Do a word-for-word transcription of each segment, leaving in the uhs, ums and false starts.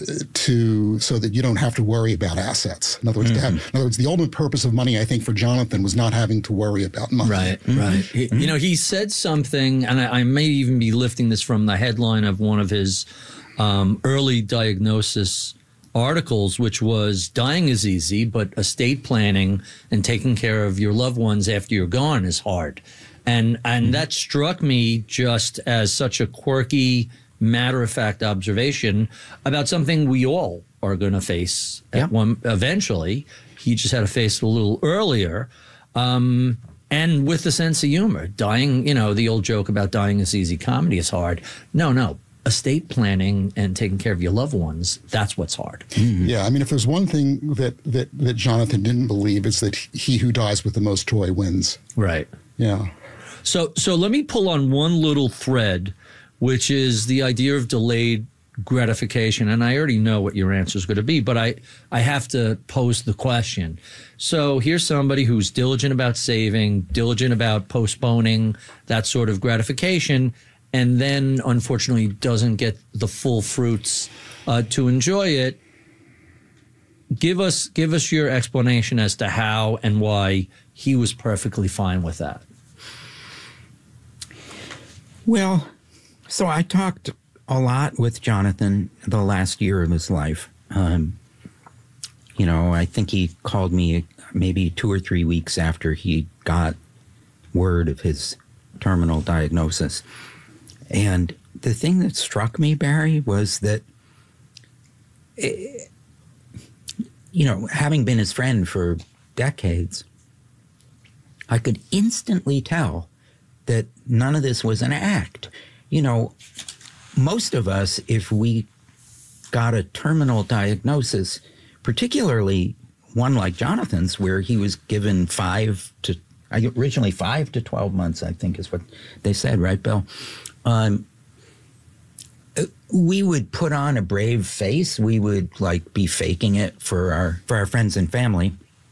to so that you don't have to worry about assets. In other words, mm-hmm. to have, in other words, the ultimate purpose of money, I think, for Jonathan was not having to worry about money. Right, mm-hmm. right. Mm-hmm. You know, he said something, and I, I may even be lifting this from the headline of one of his um, early diagnosis articles, which was dying is easy, but estate planning and taking care of your loved ones after you're gone is hard. And and mm-hmm. that struck me just as such a quirky, matter-of-fact observation about something we all are going to face at yep. one eventually. He just had to face it a little earlier, um, and with a sense of humor. Dying, you know, the old joke about dying is easy, comedy is hard. No, no. Estate planning and taking care of your loved ones, that's what's hard. Mm-hmm. Yeah, I mean, if there's one thing that, that, that Jonathan didn't believe, it's that he who dies with the most toy wins. Right. Yeah. So, so let me pull on one little thread, which is the idea of delayed gratification. And I already know what your answer is going to be, but I, I have to pose the question. So here's somebody who's diligent about saving, diligent about postponing that sort of gratification, and then unfortunately doesn't get the full fruits uh, to enjoy it. Give us, give us your explanation as to how and why he was perfectly fine with that. Well, so I talked a lot with Jonathan the last year of his life. Um, you know, I think he called me maybe two or three weeks after he got word of his terminal diagnosis. And the thing that struck me, Barry, was that, you know, having been his friend for decades, I could instantly tell that none of this was an act. You know, most of us, if we got a terminal diagnosis, particularly one like Jonathan's, where he was given five to, originally five to twelve months, I think is what they said, right, Bill? Um, we would put on a brave face. We would like be faking it for our for our friends and family.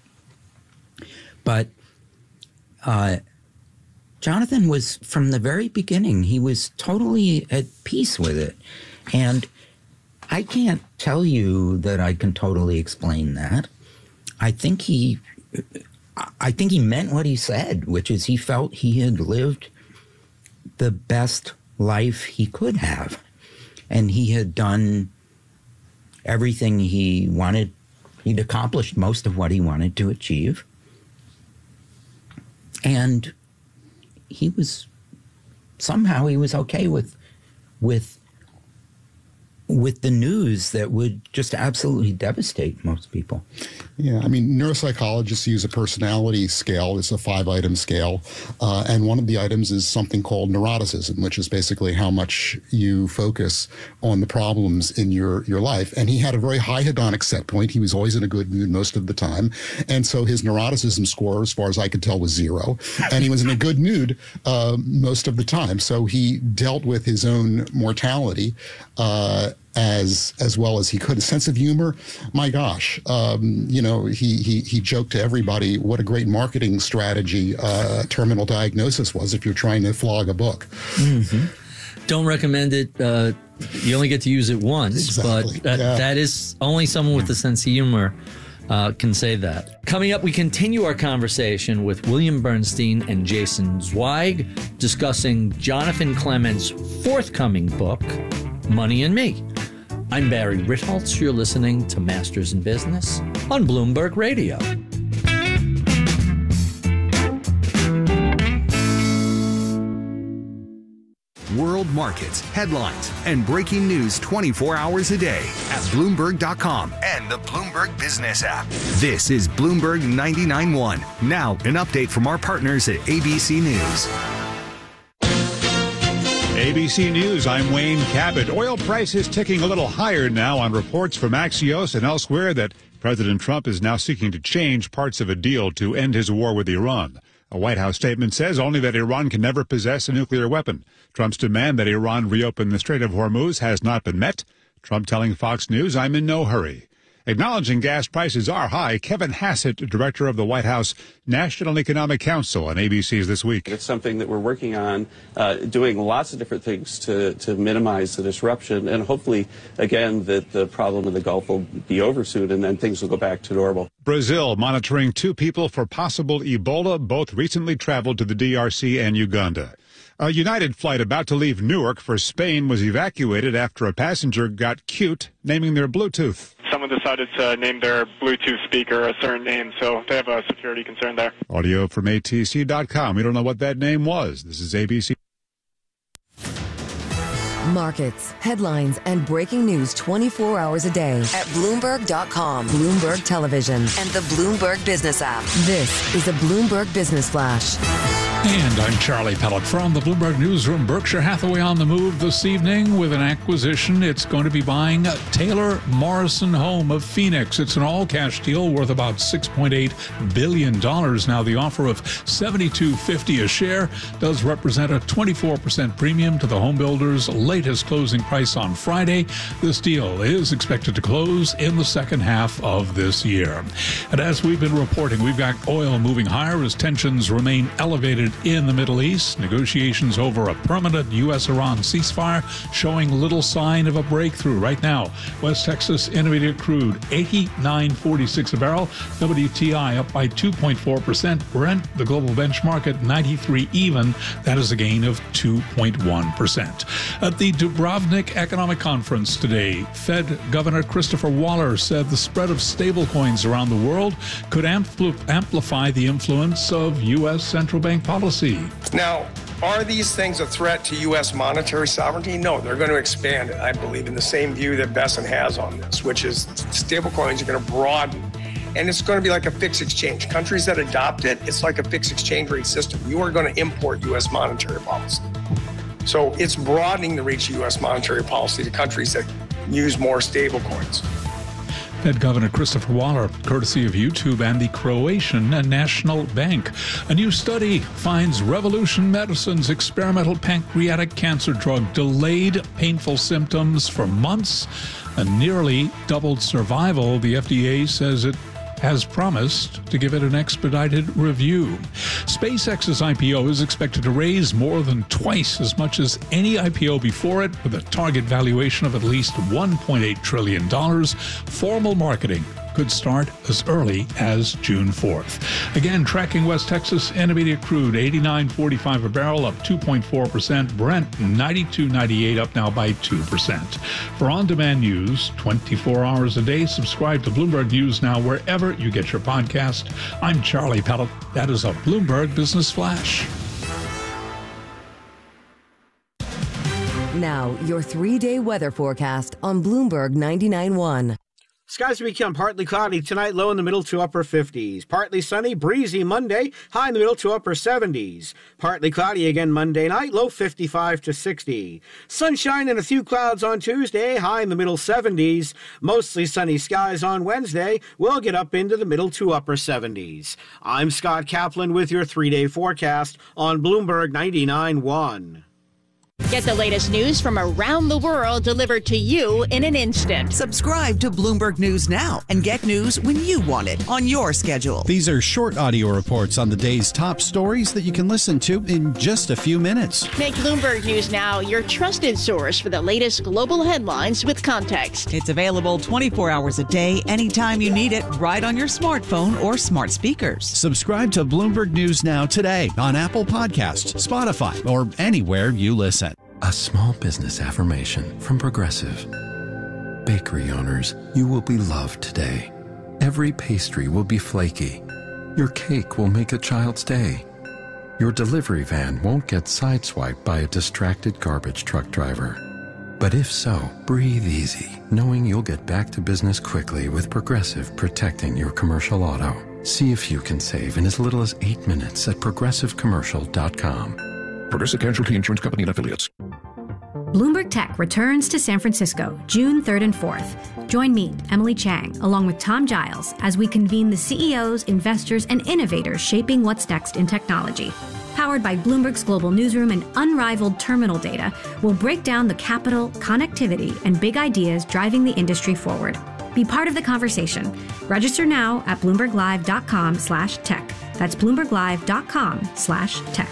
But uh, Jonathan was, from the very beginning, he was totally at peace with it. And I can't tell you that I can totally explain that. I think he, I think he meant what he said, which is he felt he had lived the best life he could have. And he had done everything he wanted. He'd accomplished most of what he wanted to achieve. And he was, somehow he was okay with, with, with the news that would just absolutely devastate most people. Yeah, I mean, neuropsychologists use a personality scale. It's a five-item scale. Uh, and one of the items is something called neuroticism, which is basically how much you focus on the problems in your, your life. And he had a very high hedonic set point. He was always in a good mood most of the time. And so his neuroticism score, as far as I could tell, was zero. And he was in a good mood uh, most of the time. So he dealt with his own mortality uh, as as well as he could. A sense of humor, my gosh, um, you know, he, he he joked to everybody what a great marketing strategy uh, terminal diagnosis was if you're trying to flog a book. Mm-hmm. Don't recommend it. Uh, you only get to use it once, exactly. but uh, yeah. that is only someone with a sense of humor uh, can say that. Coming up, we continue our conversation with William Bernstein and Jason Zweig discussing Jonathan Clement's forthcoming book, Money and Me. I'm Barry Ritholtz. You're listening to Masters in Business on Bloomberg Radio. World markets, headlines, and breaking news twenty-four hours a day at Bloomberg dot com and the Bloomberg Business app. This is Bloomberg ninety-nine point one. Now, an update from our partners at A B C News. A B C News, I'm Wayne Cabot. Oil prices ticking a little higher now on reports from Axios and elsewhere that President Trump is now seeking to change parts of a deal to end his war with Iran. A White House statement says only that Iran can never possess a nuclear weapon. Trump's demand that Iran reopen the Strait of Hormuz has not been met. Trump telling Fox News, I'm in no hurry. Acknowledging gas prices are high, Kevin Hassett, director of the White House National Economic Council on A B C's This Week. It's something that we're working on, uh, doing lots of different things to, to minimize the disruption, and hopefully, again, that the problem in the Gulf will be over soon and then things will go back to normal. Brazil monitoring two people for possible Ebola. Both recently traveled to the D R C and Uganda. A United flight about to leave Newark for Spain was evacuated after a passenger got cute naming their Bluetooth. Someone decided to name their Bluetooth speaker a certain name, so they have a security concern there. Audio from A T C dot com. We don't know what that name was. This is A B C. Markets, headlines, and breaking news twenty-four hours a day at Bloomberg dot com, Bloomberg Television, and the Bloomberg Business app. This is a Bloomberg Business Flash. And I'm Charlie Pellet from the Bloomberg Newsroom. Berkshire Hathaway on the move this evening with an acquisition. It's going to be buying Taylor Morrison Home of Phoenix. It's an all-cash deal worth about six point eight billion dollars. Now, the offer of seventy-two fifty a share does represent a twenty-four percent premium to the home builder's latest closing price on Friday. This deal is expected to close in the second half of this year. And as we've been reporting, we've got oil moving higher as tensions remain elevated in the Middle East. Negotiations over a permanent U S Iran ceasefire showing little sign of a breakthrough. Right now, West Texas Intermediate crude eighty-nine forty-six a barrel, W T I up by two point four percent, Brent, the global benchmark, at ninety-three even. That is a gain of two point one percent. At the Dubrovnik Economic Conference today, Fed Governor Christopher Waller said the spread of stablecoins around the world could ampl- amplify the influence of U S central bank policy. Now, are these things a threat to U S monetary sovereignty? No, they're going to expand it, I believe, in the same view that Besson has on this, which is stablecoins are going to broaden. And it's going to be like a fixed exchange. Countries that adopt it, it's like a fixed exchange rate system. You are going to import U S monetary policy. So it's broadening the reach of U S monetary policy to countries that use more stablecoins. Fed Governor Christopher Waller, courtesy of YouTube and the Croatian National Bank. A new study finds Revolution Medicine's experimental pancreatic cancer drug delayed painful symptoms for months and nearly doubled survival. The F D A says it has promised to give it an expedited review. SpaceX's I P O is expected to raise more than twice as much as any I P O before it, with a target valuation of at least one point eight trillion dollars. Formal marketing could start as early as June fourth. Again, tracking West Texas Intermediate crude, eighty-nine forty-five a barrel, up two point four percent. Brent, ninety-two ninety-eight, up now by two percent. For on-demand news, twenty-four hours a day, subscribe to Bloomberg News Now wherever you get your podcast. I'm Charlie Pellet. That is a Bloomberg Business Flash. Now, your three-day weather forecast on Bloomberg ninety-nine point one. Skies will become partly cloudy tonight, low in the middle to upper fifties. Partly sunny, breezy Monday, high in the middle to upper seventies. Partly cloudy again Monday night, low fifty-five to sixty. Sunshine and a few clouds on Tuesday, high in the middle seventies. Mostly sunny skies on Wednesday, we'll get up into the middle to upper seventies. I'm Scott Kaplan with your three-day forecast on Bloomberg ninety-nine point one. Get the latest news from around the world delivered to you in an instant. Subscribe to Bloomberg News Now and get news when you want it on your schedule. These are short audio reports on the day's top stories that you can listen to in just a few minutes. Make Bloomberg News Now your trusted source for the latest global headlines with context. It's available twenty-four hours a day, anytime you need it, right on your smartphone or smart speakers. Subscribe to Bloomberg News Now today on Apple Podcasts, Spotify, or anywhere you listen. A small business affirmation from Progressive. Bakery owners, you will be loved today. Every pastry will be flaky. Your cake will make a child's day. Your delivery van won't get sideswiped by a distracted garbage truck driver. But if so, breathe easy, knowing you'll get back to business quickly with Progressive protecting your commercial auto. See if you can save in as little as eight minutes at progressive commercial dot com. Progressive Casualty Insurance Company and Affiliates. Bloomberg Tech returns to San Francisco June third and fourth. Join me, Emily Chang, along with Tom Giles, as we convene the C E Os, investors, and innovators shaping what's next in technology. Powered by Bloomberg's global newsroom and unrivaled terminal data, we'll break down the capital, connectivity, and big ideas driving the industry forward. Be part of the conversation. Register now at bloomberglive.com slash tech. That's bloomberglive.com slash tech.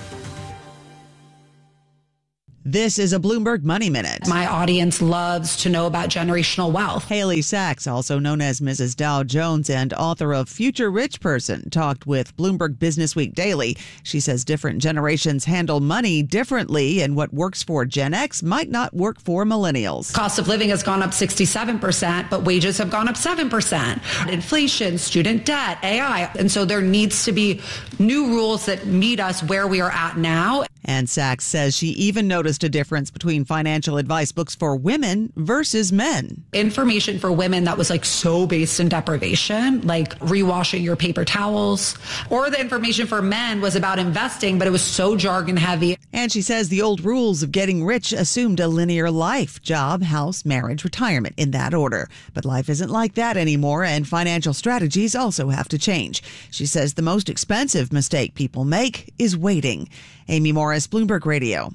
This is a Bloomberg Money Minute. My audience loves to know about generational wealth. Haley Sachs, also known as Missus Dow Jones and author of Future Rich Person, talked with Bloomberg Businessweek Daily. She says different generations handle money differently, and what works for Gen X might not work for millennials. Cost of living has gone up sixty-seven percent, but wages have gone up seven percent. Inflation, student debt, A I. And so there needs to be new rules that meet us where we are at now. And Sachs says she even noticed a difference between financial advice books for women versus men. Information for women that was like so based in deprivation, like rewashing your paper towels, or the information for men was about investing, but it was so jargon heavy. And she says the old rules of getting rich assumed a linear life: job, house, marriage, retirement, in that order. But life isn't like that anymore, and financial strategies also have to change. She says the most expensive mistake people make is waiting. Amy Morris, Bloomberg Radio.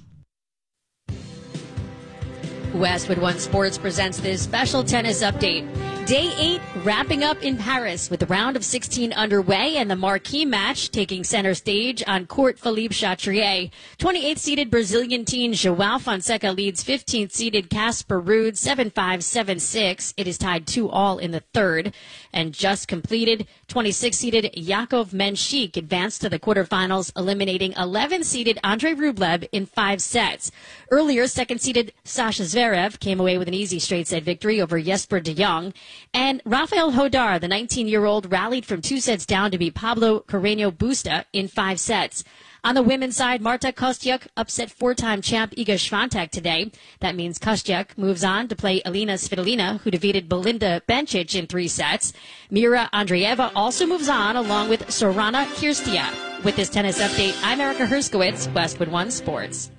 Westwood One Sports presents this special tennis update. Day eight wrapping up in Paris with the round of sixteen underway and the marquee match taking center stage on court Philippe Chatrier. twenty-eighth seeded Brazilian teen João Fonseca leads fifteenth seeded Casper Ruud seven five, seven six. It is tied two all in the third. And just completed, twenty-sixth seeded Yakov Menchik advanced to the quarterfinals, eliminating eleventh seeded Andrei Rublev in five sets. Earlier, second seeded Sasha Zverev came away with an easy straight set victory over Jesper de Jong. And Rafael Hodar, the nineteen-year-old, rallied from two sets down to beat Pablo Carreño Busta in five sets. On the women's side, Marta Kostyuk upset four-time champ Iga Swiatek today. That means Kostyuk moves on to play Elina Svitolina, who defeated Belinda Bencic in three sets. Mira Andreeva also moves on, along with Sorana Kirstia. With this tennis update, I'm Erica Herskowitz, Westwood One Sports.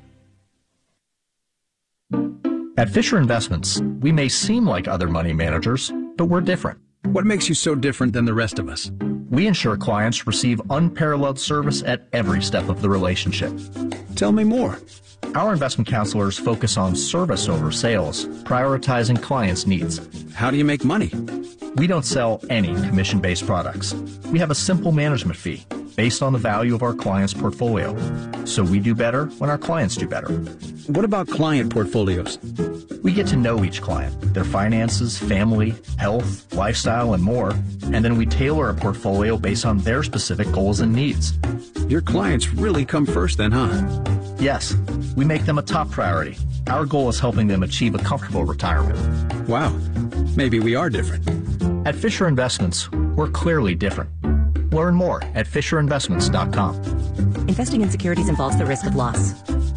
At Fisher Investments, we may seem like other money managers, but we're different. What makes you so different than the rest of us? We ensure clients receive unparalleled service at every step of the relationship. Tell me more. Our investment counselors focus on service over sales, prioritizing clients' needs. How do you make money? We don't sell any commission-based products. We have a simple management fee based on the value of our clients' portfolio. So we do better when our clients do better. What about client portfolios? We get to know each client, their finances, family, health, lifestyle, and more, and then we tailor a portfolio based on their specific goals and needs. Your clients really come first then, huh? Yes, we make them a top priority. Our goal is helping them achieve a comfortable retirement. Wow, maybe we are different. At Fisher Investments, we're clearly different. Learn more at fisher investments dot com. Investing in securities involves the risk of loss.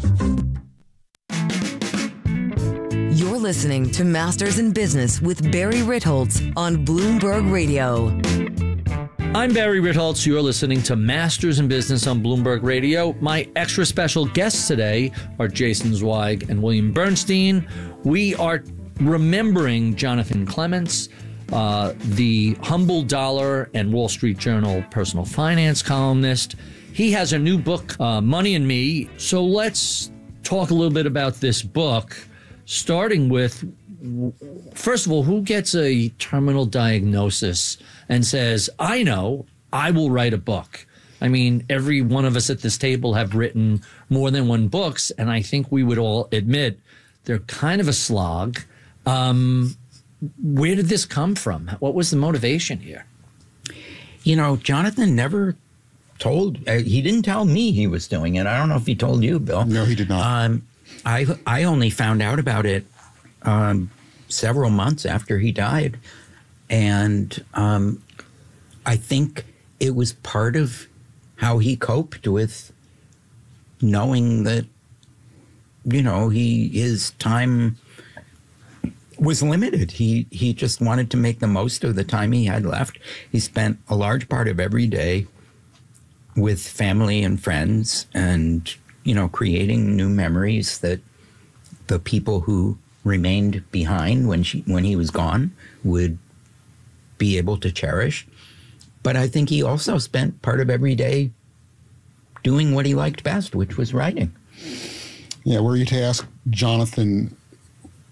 You're listening to Masters in Business with Barry Ritholtz on Bloomberg Radio. I'm Barry Ritholtz. You're listening to Masters in Business on Bloomberg Radio. My extra special guests today are Jason Zweig and William Bernstein. We are remembering Jonathan Clements, uh, the Humble Dollar and Wall Street Journal personal finance columnist. He has a new book, uh, Money and Me. So let's talk a little bit about this book, starting with, first of all, who gets a terminal diagnosis and says, I know, I will write a book? I mean, every one of us at this table have written more than one books, and I think we would all admit they're kind of a slog. Um, where did this come from? What was the motivation here? You know, Jonathan never told, uh, he didn't tell me he was doing it. I don't know if he told you, Bill. No, he did not. Um, I I only found out about it um, several months after he died. And um, I think it was part of how he coped with knowing that, you know, he his time was limited. He he just wanted to make the most of the time he had left. He spent a large part of every day with family and friends and, you know, creating new memories that the people who remained behind when she when he was gone would be able to cherish. But I think he also spent part of every day doing what he liked best, which was writing. Yeah, were you to ask Jonathan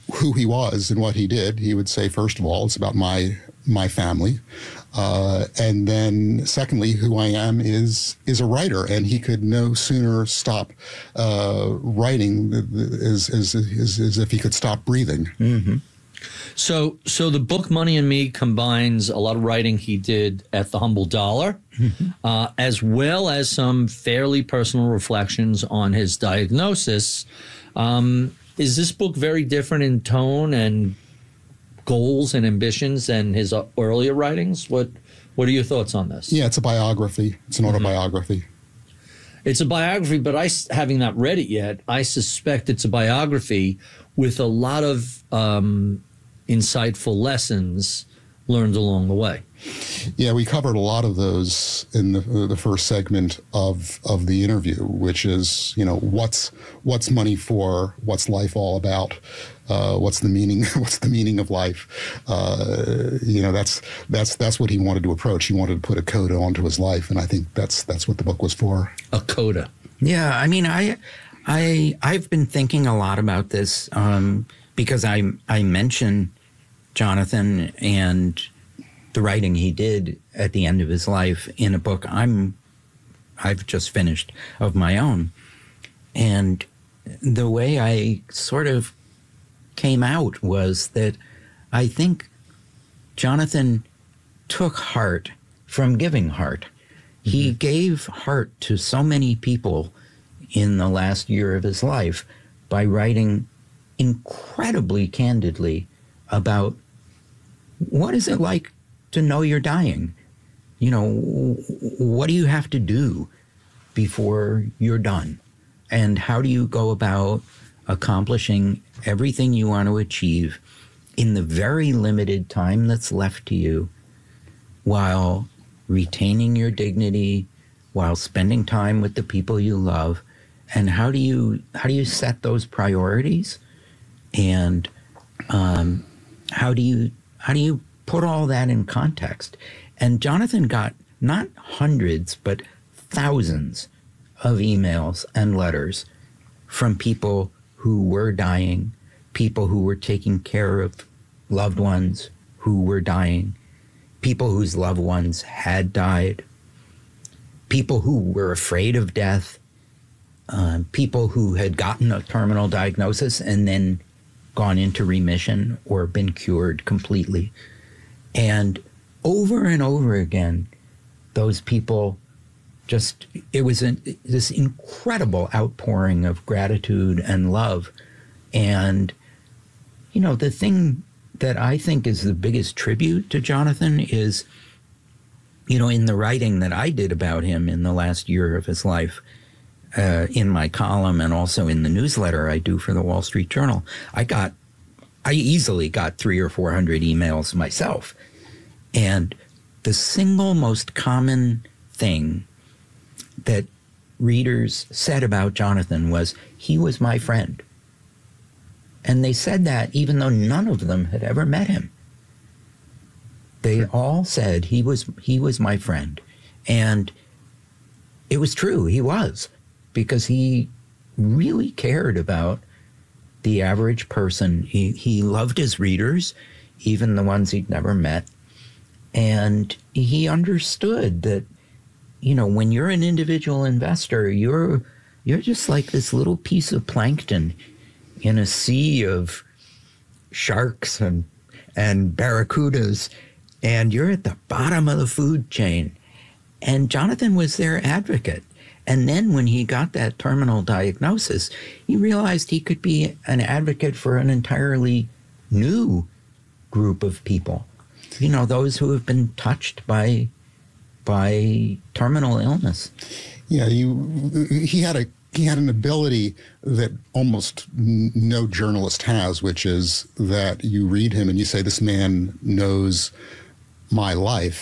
who he was and what he did, he would say, first of all, it's about my my family. Uh, and then secondly, who I am is is a writer. And he could no sooner stop uh, writing as, as, as, as if he could stop breathing. Mm-hmm. So, so the book Money and Me combines a lot of writing he did at the Humble Dollar, mm-hmm. uh, as well as some fairly personal reflections on his diagnosis. Um, is this book very different in tone and goals and ambitions than his earlier writings? What What are your thoughts on this? Yeah, it's a biography. It's an autobiography. Mm-hmm. It's a biography, but I, having not read it yet, I suspect it's a biography with a lot of um, insightful lessons learned along the way. Yeah, we covered a lot of those in the, the first segment of of the interview, which is, you know, what's what's money for, what's life all about, uh, what's the meaning, what's the meaning of life. Uh, you know, that's that's that's what he wanted to approach. He wanted to put a coda onto his life, and I think that's that's what the book was for. A coda. Yeah, I mean, I I I've been thinking a lot about this um, because I I mention Jonathan and the writing he did at the end of his life in a book I'm I've just finished of my own. And the way I sort of came out was that I think Jonathan took heart from giving heart. Mm-hmm. He gave heart to so many people in the last year of his life by writing incredibly candidly about what is it like to know you're dying. You know, what do you have to do before you're done? And how do you go about accomplishing everything you want to achieve in the very limited time that's left to you while retaining your dignity, while spending time with the people you love? And how do you how do you set those priorities? And um, how do you how do you put all that in context? And Jonathan got not hundreds, but thousands of emails and letters from people who were dying, people who were taking care of loved ones who were dying, people whose loved ones had died, people who were afraid of death, uh, people who had gotten a terminal diagnosis and then gone into remission or been cured completely. And over and over again, those people just, it was an, this incredible outpouring of gratitude and love. And, you know, the thing that I think is the biggest tribute to Jonathan is, you know, in the writing that I did about him in the last year of his life, uh, in my column and also in the newsletter I do for the Wall Street Journal, I got I easily got three or four hundred emails myself. And the single most common thing that readers said about Jonathan was, he was my friend. And they said that even though none of them had ever met him. They all said he was he was my friend. And it was true, he was, because he really cared about the average person. He he loved his readers, even the ones he'd never met. And he understood that, you know, when you're an individual investor, you're you're just like this little piece of plankton in a sea of sharks and and barracudas, and you're at the bottom of the food chain. And Jonathan was their advocate. And then when he got that terminal diagnosis, he realized he could be an advocate for an entirely new group of people. You know, those who have been touched by by terminal illness. Yeah, you. He had a he had an ability that almost n- no journalist has, which is that you read him and you say, "This man knows my life,"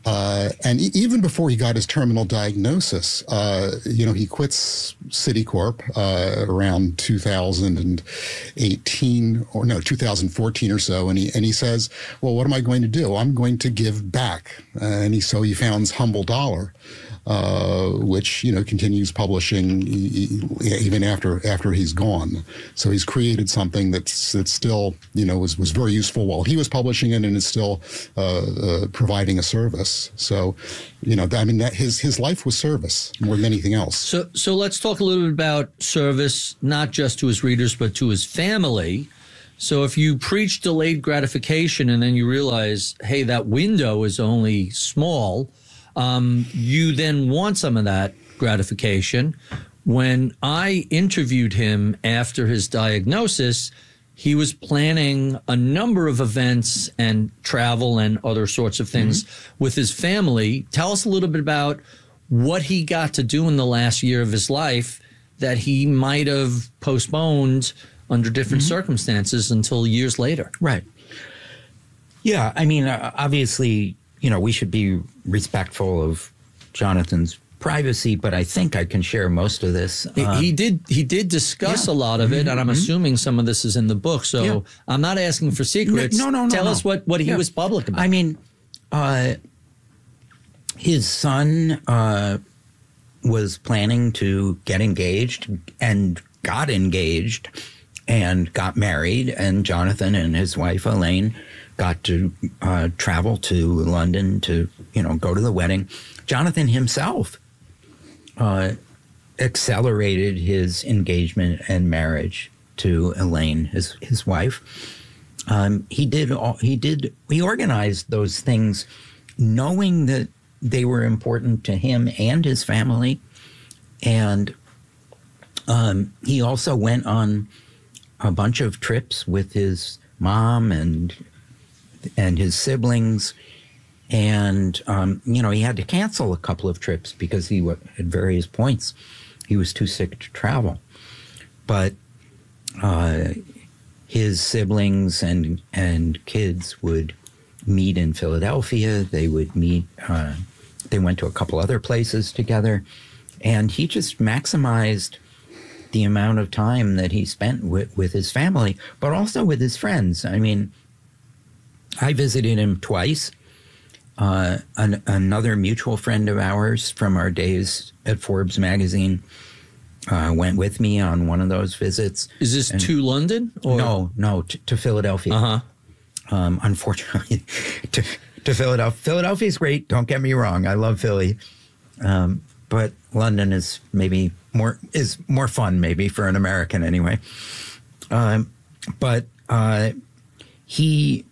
Uh, and e- even before he got his terminal diagnosis, uh, you know, he quits Citicorp uh, around two thousand eighteen or no, two thousand fourteen or so, and he and he says, "Well, what am I going to do? I'm going to give back." Uh, and he so he founds Humble Dollar, uh, which you know continues publishing e- e- even after after he's gone. So he's created something that's that's still you know was was very useful while he was publishing it, and is still uh, uh, providing a service. So, you know, I mean, that his his life was service more than anything else. So, so let's talk a little bit about service, not just to his readers, but to his family. So if you preach delayed gratification and then you realize, hey, that window is only small, um, you then want some of that gratification. When I interviewed him after his diagnosis, he was planning a number of events and travel and other sorts of things mm-hmm. with his family. Tell us a little bit about what he got to do in the last year of his life that he might have postponed under different mm-hmm. circumstances until years later. Right. Yeah. I mean, uh, obviously, you know, we should be respectful of Jonathan's privacy, but I think I can share most of this. Um, he, he did he did discuss yeah. a lot of it, mm-hmm. and I'm mm-hmm. assuming some of this is in the book. So yeah. I'm not asking for secrets. No, no, no. Tell no. us what, what he yeah. was public about. I mean, uh, his son uh, was planning to get engaged and got engaged and got married, and Jonathan and his wife Elaine got to uh, travel to London to, you know, go to the wedding. Jonathan himself Uh, accelerated his engagement and marriage to Elaine, his his wife. Um, he did all, he did he organized those things, knowing that they were important to him and his family, and um, he also went on a bunch of trips with his mom and and his siblings. And, um, you know, he had to cancel a couple of trips because he, at various points, he was too sick to travel. But uh, his siblings and and kids would meet in Philadelphia. They would meet, uh, they went to a couple other places together. And he just maximized the amount of time that he spent with, with his family, but also with his friends. I mean, I visited him twice. Uh, an, another mutual friend of ours from our days at Forbes magazine uh, went with me on one of those visits. Is this and, to London? Or? No, no, to, to Philadelphia. Uh-huh. Um, unfortunately, to, to Philadelphia. Philadelphia is great. Don't get me wrong. I love Philly. Um, but London is maybe more, is more fun maybe for an American anyway. Um, but uh, he,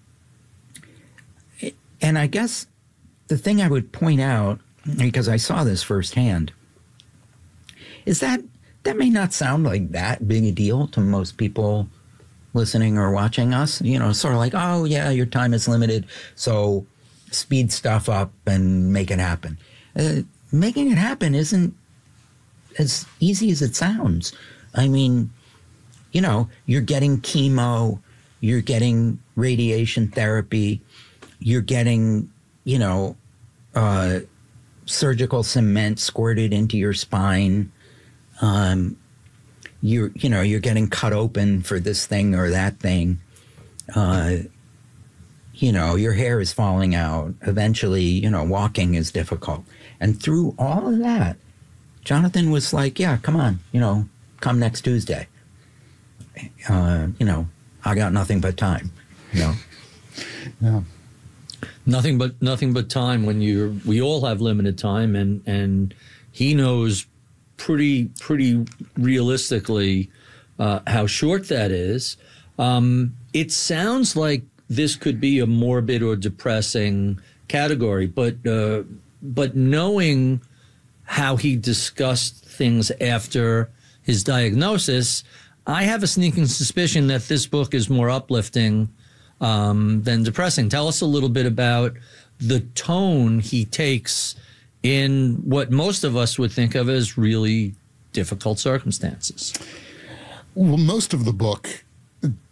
and I guess the thing I would point out, because I saw this firsthand, is that that may not sound like that big a deal to most people listening or watching us. You know, sort of like, oh, yeah, your time is limited, so speed stuff up and make it happen. Uh, making it happen isn't as easy as it sounds. I mean, you know, you're getting chemo, you're getting radiation therapy, you're getting, you know, uh, surgical cement squirted into your spine. Um, you're, you know, you're getting cut open for this thing or that thing. Uh, you know, your hair is falling out. Eventually, you know, walking is difficult. And through all of that, Jonathan was like, yeah, come on, you know, come next Tuesday. Uh, you know, I got nothing but time, you know. Yeah. Nothing but nothing but time when you're, we all have limited time, and, and he knows pretty, pretty realistically uh, how short that is. Um, it sounds like this could be a morbid or depressing category, but, uh, but knowing how he discussed things after his diagnosis, I have a sneaking suspicion that this book is more uplifting um, than depressing. Tell us a little bit about the tone he takes in what most of us would think of as really difficult circumstances. Well, most of the book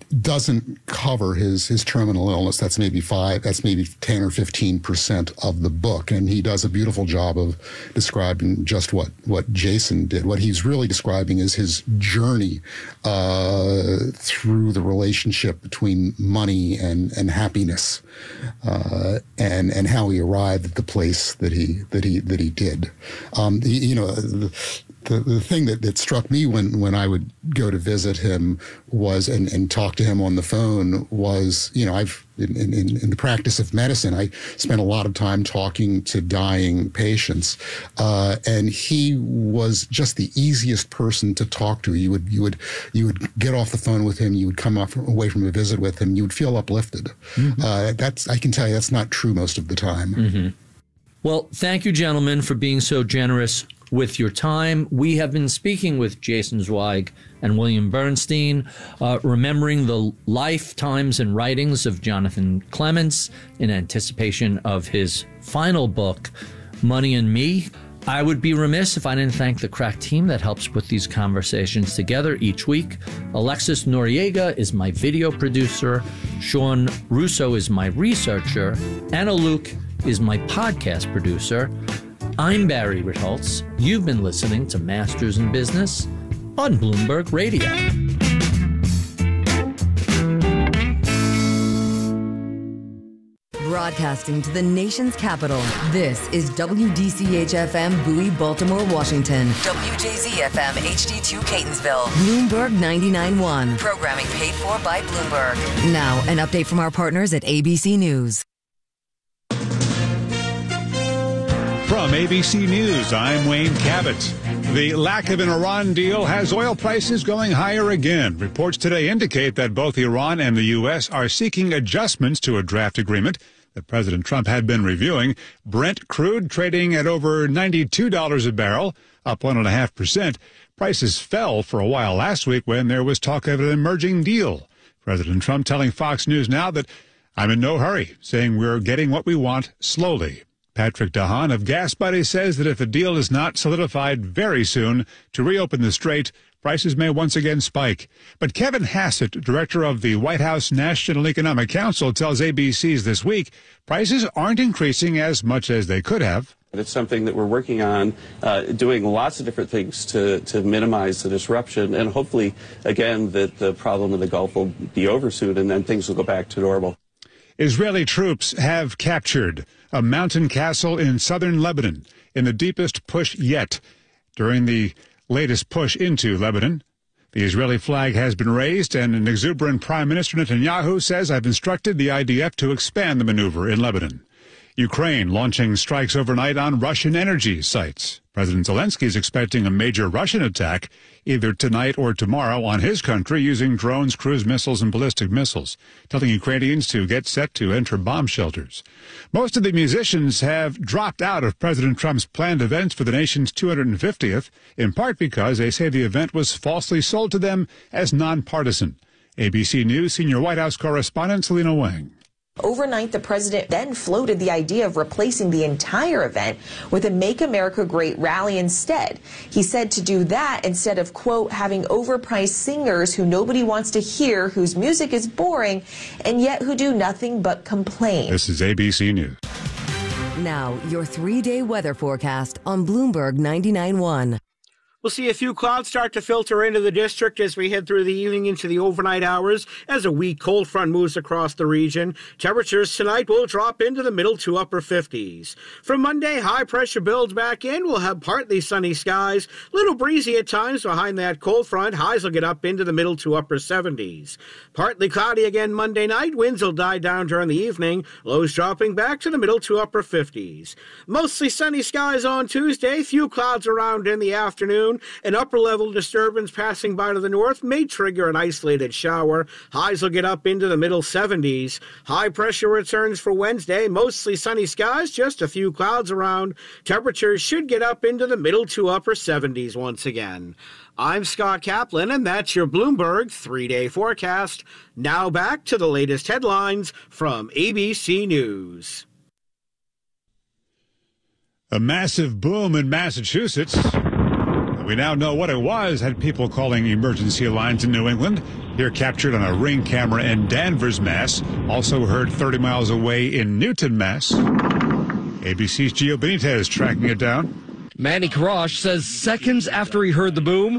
doesn't cover his his terminal illness. That's maybe five, that's maybe ten or fifteen percent of the book. And he does a beautiful job of describing just what, what Jason did. What he's really describing is his journey uh, through the relationship between money and, and happiness, uh, and, and how he arrived at the place that he, that he, that he did. Um, he, you know, the, The, the thing that, that struck me when, when I would go to visit him was, and, and talk to him on the phone was, you know, I've, in, in, in the practice of medicine, I spent a lot of time talking to dying patients. Uh, and he was just the easiest person to talk to. You would, you would, you would get off the phone with him. You would come off, away from a visit with him. You would feel uplifted. Mm-hmm. Uh, that's, I can tell you that's not true most of the time. Mm-hmm. Well, thank you, gentlemen, for being so generous with your time. We have been speaking with Jason Zweig and William Bernstein, uh, remembering the lifetimes and writings of Jonathan Clements in anticipation of his final book, Money and Me. I would be remiss if I didn't thank the crack team that helps put these conversations together each week. Alexis Noriega is my video producer. Sean Russo is my researcher. Anna Luke is my podcast producer. I'm Barry Ritholtz. You've been listening to Masters in Business on Bloomberg Radio. Broadcasting to the nation's capital, this is W D C H F M Bowie, Baltimore, Washington. W J Z F M H D two Catonsville. Bloomberg ninety-nine point one. Programming paid for by Bloomberg. Now, an update from our partners at A B C News. From A B C News, I'm Wayne Cabot. The lack of an Iran deal has oil prices going higher again. Reports today indicate that both Iran and the U S are seeking adjustments to a draft agreement that President Trump had been reviewing. Brent crude trading at over ninety-two dollars a barrel, up one point five percent. Prices fell for a while last week when there was talk of an emerging deal. President Trump telling Fox News now that I'm in no hurry, saying we're getting what we want slowly. Patrick DeHaan of Gas Buddy says that if a deal is not solidified very soon to reopen the strait, prices may once again spike. But Kevin Hassett, director of the White House National Economic Council, tells A B C's This Week prices aren't increasing as much as they could have. It's something that we're working on, uh, doing lots of different things to, to minimize the disruption, and hopefully, again, that the problem in the Gulf will be over soon and then things will go back to normal. Israeli troops have captured a mountain castle in southern Lebanon in the deepest push yet. During the latest push into Lebanon, the Israeli flag has been raised, and an exuberant Prime Minister Netanyahu says, I've instructed the I D F to expand the maneuver in Lebanon. Ukraine launching strikes overnight on Russian energy sites. President Zelensky is expecting a major Russian attack either tonight or tomorrow on his country using drones, cruise missiles, and ballistic missiles, telling Ukrainians to get set to enter bomb shelters. Most of the musicians have dropped out of President Trump's planned events for the nation's two hundred fiftieth, in part because they say the event was falsely sold to them as nonpartisan. A B C News senior White House correspondent Selena Wang. Overnight, the president then floated the idea of replacing the entire event with a Make America Great rally instead. He said to do that instead of, quote, having overpriced singers who nobody wants to hear, whose music is boring, and yet who do nothing but complain. This is A B C News. Now, your three-day weather forecast on Bloomberg ninety-nine point one. We'll see a few clouds start to filter into the district as we head through the evening into the overnight hours as a weak cold front moves across the region. Temperatures tonight will drop into the middle to upper fifties. From Monday, high pressure builds back in. We'll have partly sunny skies, little breezy at times behind that cold front. Highs will get up into the middle to upper seventies. Partly cloudy again Monday night. Winds will die down during the evening. Lows dropping back to the middle to upper fifties. Mostly sunny skies on Tuesday. Few clouds around in the afternoon. An upper-level disturbance passing by to the north may trigger an isolated shower. Highs will get up into the middle seventies. High pressure returns for Wednesday. Mostly sunny skies, just a few clouds around. Temperatures should get up into the middle to upper seventies once again. I'm Scott Kaplan, and that's your Bloomberg three-day forecast. Now back to the latest headlines from A B C News. A massive boom in Massachusetts. We now know what it was, had people calling emergency lines in New England. Here captured on a Ring camera in Danvers, Mass. Also heard thirty miles away in Newton, Mass. A B C's Gio Benitez tracking it down. Manny Karash says seconds after he heard the boom,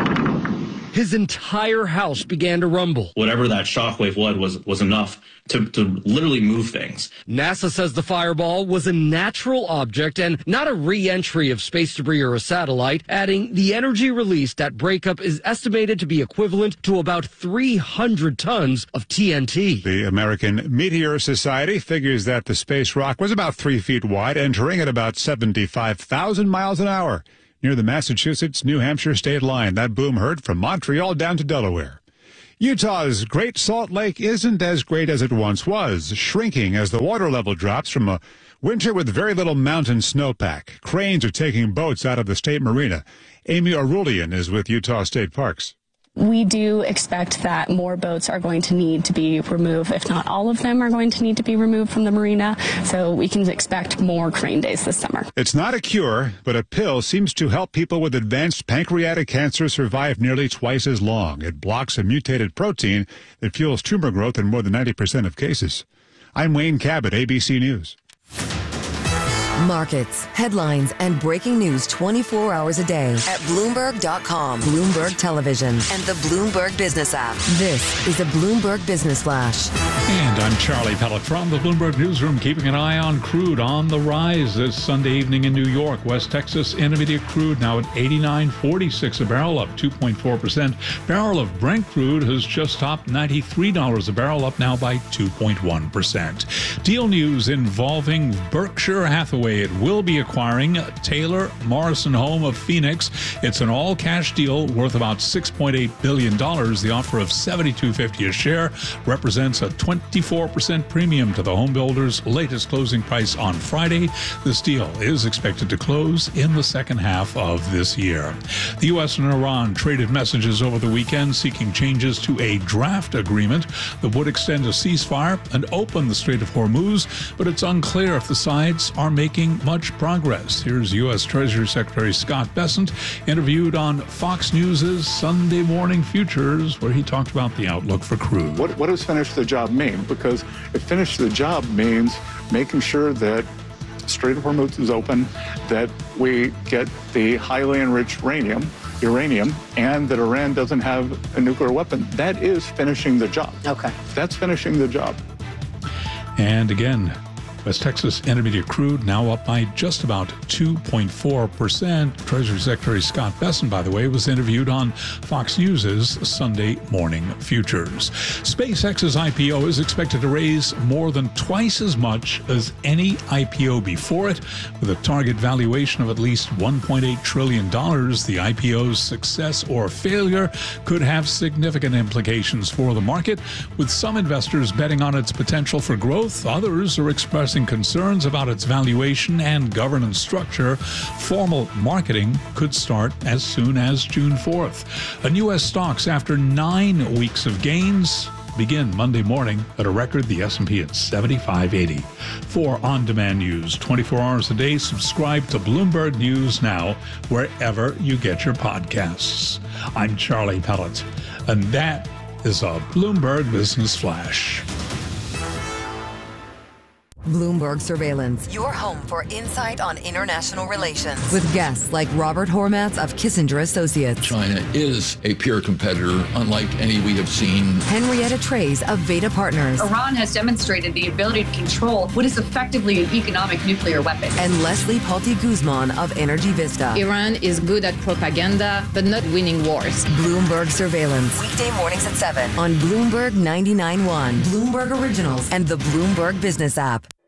his entire house began to rumble. Whatever that shockwave was, was was enough to, to literally move things. NASA says the fireball was a natural object and not a re-entry of space debris or a satellite, adding the energy released at breakup is estimated to be equivalent to about three hundred tons of T N T. The American Meteor Society figures that the space rock was about three feet wide, entering at about seventy-five thousand miles an hour. Near the Massachusetts-New Hampshire state line. That boom heard from Montreal down to Delaware. Utah's Great Salt Lake isn't as great as it once was, shrinking as the water level drops from a winter with very little mountain snowpack. Cranes are taking boats out of the state marina. Amy Arulian is with Utah State Parks. We do expect that more boats are going to need to be removed, if not all of them are going to need to be removed from the marina, so we can expect more crane days this summer. It's not a cure, but a pill seems to help people with advanced pancreatic cancer survive nearly twice as long. It blocks a mutated protein that fuels tumor growth in more than ninety percent of cases. I'm Wayne Cabot, A B C News. Markets, headlines, and breaking news twenty-four hours a day at Bloomberg dot com, Bloomberg Television, and the Bloomberg Business app. This is a Bloomberg Business Flash. And I'm Charlie Pellet from the Bloomberg Newsroom, keeping an eye on crude on the rise this Sunday evening in New York. West Texas Intermediate crude now at eighty-nine forty-six a barrel, up two point four percent. Barrel of Brent crude has just topped ninety-three dollars a barrel, up now by two point one percent. Deal news involving Berkshire Hathaway. It will be acquiring Taylor Morrison Home of Phoenix. It's an all-cash deal worth about six point eight billion dollars. The offer of seventy-two fifty a share represents a twenty-four percent premium to the home builder's latest closing price on Friday. This deal is expected to close in the second half of this year. The U S and Iran traded messages over the weekend seeking changes to a draft agreement that would extend a ceasefire and open the Strait of Hormuz, but it's unclear if the sides are making much progress. Here's U S Treasury Secretary Scott Bessent, interviewed on Fox News' Sunday Morning Futures, where he talked about the outlook for crude. What, what does finish the job mean? Because if finish the job means making sure that Strait of Hormuz is open, that we get the highly enriched uranium, uranium, and that Iran doesn't have a nuclear weapon, that is finishing the job. Okay. That's finishing the job. And again, West Texas Intermediate crude now up by just about two point four percent. Treasury Secretary Scott Bessent, by the way, was interviewed on Fox News' Sunday Morning Futures. SpaceX's I P O is expected to raise more than twice as much as any I P O before it, with a target valuation of at least one point eight trillion dollars. The I P O's success or failure could have significant implications for the market, with some investors betting on its potential for growth. Others are expressing concerns about its valuation and governance structure. Formal marketing could start as soon as June fourth. And U S stocks, after nine weeks of gains, begin Monday morning at a record, the S and P at seventy-five eighty. For on-demand news twenty-four hours a day, subscribe to Bloomberg News Now wherever you get your podcasts. I'm Charlie Pellet, and that is a Bloomberg Business Flash. Bloomberg Surveillance, your home for insight on international relations, with guests like Robert Hormats of Kissinger Associates. China is a peer competitor, unlike any we have seen. Henrietta Trays of Veda Partners. Iran has demonstrated the ability to control what is effectively an economic nuclear weapon. And Leslie Palti Guzman of Energy Vista. Iran is good at propaganda, but not winning wars. Bloomberg Surveillance, weekday mornings at seven on Bloomberg ninety-nine point one, Bloomberg Originals, and the Bloomberg Business app.